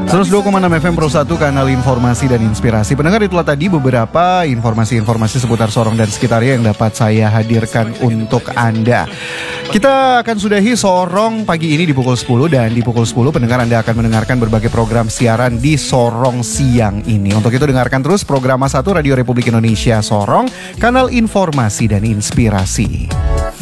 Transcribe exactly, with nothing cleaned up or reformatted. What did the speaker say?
seratus dua koma enam F M Pro satu, kanal informasi dan inspirasi. Pendengar, itulah tadi beberapa informasi-informasi seputar Sorong dan sekitarnya yang dapat saya hadirkan untuk Anda. Kita akan sudahi Sorong pagi ini di pukul sepuluh, dan di pukul sepuluh pendengar Anda akan mendengarkan berbagai program siaran di Sorong siang ini. Untuk itu dengarkan terus program satu Radio Republik Indonesia Sorong, kanal informasi dan inspirasi.